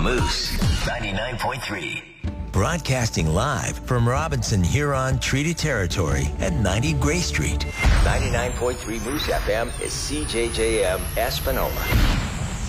Moose 99.3. Broadcasting live from Robinson Huron Treaty Territory at 90 Gray Street. 99.3 Moose FM is CJJM Espanola.